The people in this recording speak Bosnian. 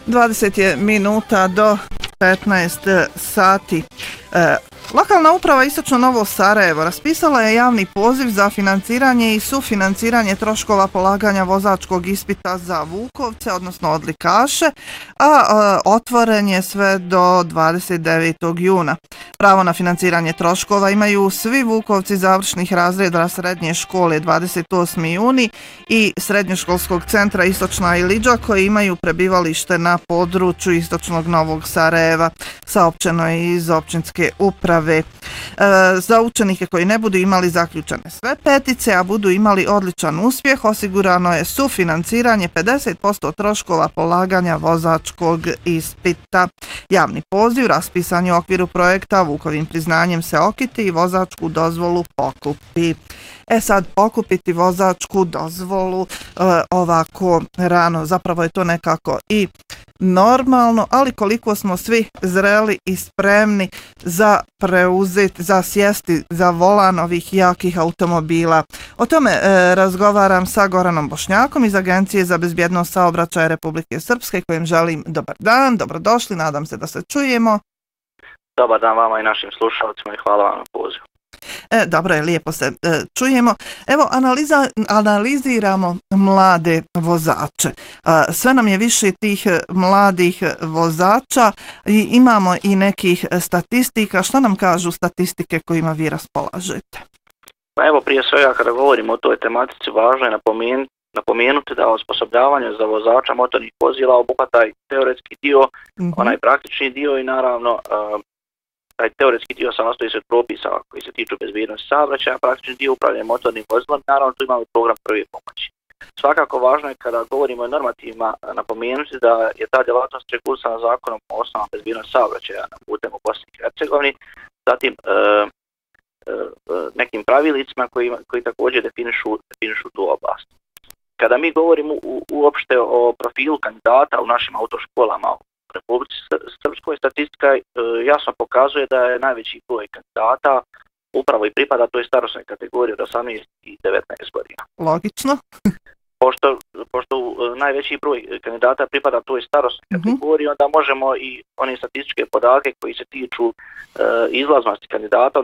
20 je minuta do 15 sati. Lokalna uprava Istočno Novo Sarajevo raspisala je javni poziv za financiranje i sufinanciranje troškova polaganja vozačkog ispita za vukovce, odnosno odlikaše, a otvoren je sve do 29. juna. Pravo na financiranje troškova imaju svi vukovci završnih razreda srednje škole 28. juni i srednjoškolskog centra Istočna Ilidža koji imaju prebivalište na području Istočnog Novog Sarajeva, saopćeno je iz općinske uprave. Za učenike koji ne budu imali zaključene sve petice, a budu imali odličan uspjeh, osigurano je sufinanciranje 50% troškova polaganja vozačkog ispita. Javni poziv raspisan je u okviru projekta Vukovim priznanjem se okiti i vozačku dozvolu pokupi. Sad pokupiti vozačku dozvolu ovako rano, zapravo je to nekako i normalno, ali koliko smo svi zreli i spremni za preuzeti, za sjesti za volan ovih jakih automobila. O tome razgovaram sa Goranom Bošnjakom iz Agencije za bezbjednost saobraćaja Republike Srpske, kojem želim dobar dan, dobrodošli, nadam se da se čujemo. Dobar dan vama i našim slušalcima i hvala vam na pozivu. Dobro je, lijepo se čujemo. Evo, analiziramo mlade vozače. Sve nam je više tih mladih vozača i imamo i nekih statistika. Što nam kažu statistike kojima vi raspolažete? Pa evo, prije svega kada govorimo o toj tematici, važno je napomenuti da osposobljavanje za vozača motornih vozila obuhvata i teoretski dio, onaj praktični dio i naravno taj teoretski dio sastoji se od propisa koji se tiču bezbjednosti saobraćaja, praktični dio upravljanja motornim vozilom, naravno tu imamo program prve pomoći. Svakako važno je kada govorimo o normativima napomenuti da je ta djelatnost regulisana zakonom o osnovama bezbjednosti saobraćaja na putem u Bosni i Hercegovini, zatim nekim pravilnicima koji također definišu tu oblast. Kada mi govorimo uopšte o profilu kandidata u našim autoškolama u Republici Srpskoj, statistika jasno pokazuje da je najveći broj kandidata upravo i pripada toj starosnoj kategoriji od 18 i 19 godina. Logično. Pošto najveći broj kandidata pripada toj starosnoj kategoriji, onda možemo i one statističke podatke koji se tiču izlaznosti kandidata